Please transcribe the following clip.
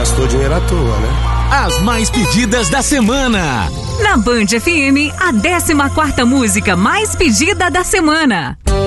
gastou dinheiro à toa, né? As mais pedidas da semana. Na Band FM, a 14ª música mais pedida da semana.